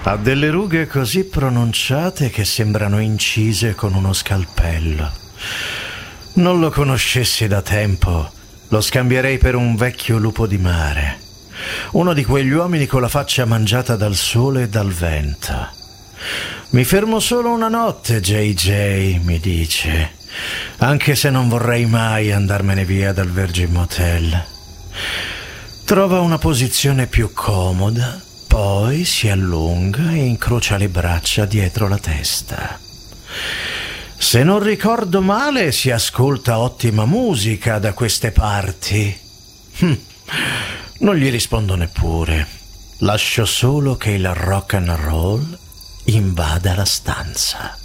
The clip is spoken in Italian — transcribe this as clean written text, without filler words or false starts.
Ha delle rughe così pronunciate che sembrano incise con uno scalpello. Non lo conoscessi da tempo, lo scambierei per un vecchio lupo di mare. Uno di quegli uomini con la faccia mangiata dal sole e dal vento. Mi fermo solo una notte, JJ, mi dice, anche se non vorrei mai andarmene via dal Virgin Motel. Trova una posizione più comoda, poi si allunga e incrocia le braccia dietro la testa. Se non ricordo male, si ascolta ottima musica da queste parti. Non gli rispondo neppure. Lascio solo che il rock and roll invada la stanza.